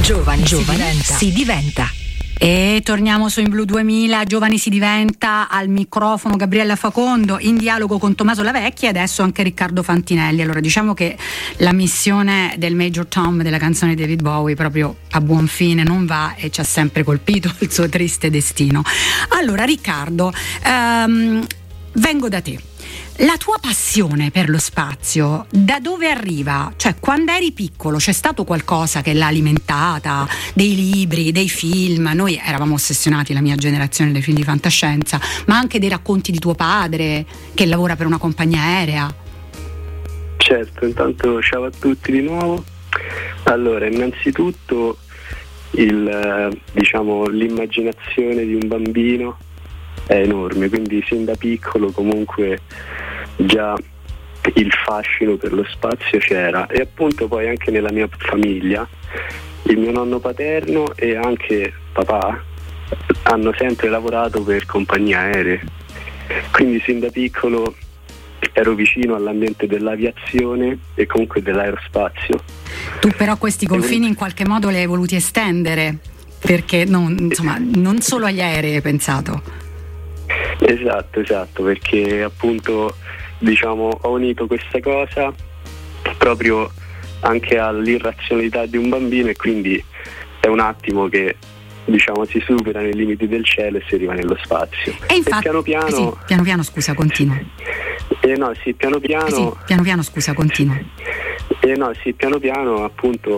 Giovani si diventa. E torniamo su In Blu 2000, Giovani si diventa, al microfono Gabriella Facondo, in dialogo con Tommaso Lavecchia e adesso anche Riccardo Fantinelli. Allora, diciamo che la missione del Major Tom della canzone di David Bowie proprio a buon fine non va e ci ha sempre colpito il suo triste destino. Allora, Riccardo, vengo da te. La tua passione per lo spazio da dove arriva? Cioè, quando eri piccolo c'è stato qualcosa che l'ha alimentata? Dei libri, dei film? Noi eravamo ossessionati, la mia generazione, dei film di fantascienza, ma anche dei racconti di tuo padre che lavora per una compagnia aerea. Certo, intanto ciao a tutti di nuovo. Allora, innanzitutto l'immaginazione di un bambino è enorme, quindi sin da piccolo comunque già il fascino per lo spazio c'era, e appunto poi anche nella mia famiglia il mio nonno paterno e anche papà hanno sempre lavorato per compagnie aeree, quindi sin da piccolo ero vicino all'ambiente dell'aviazione e comunque dell'aerospazio. Tu però questi confini in qualche modo li hai voluti estendere, perché non solo agli aerei hai pensato. Esatto, perché appunto ho unito questa cosa proprio anche all'irrazionalità di un bambino, e quindi è un attimo che si supera nei limiti del cielo e si arriva nello spazio. E infatti, piano piano scusa, continua. Piano piano scusa, continua. Piano piano appunto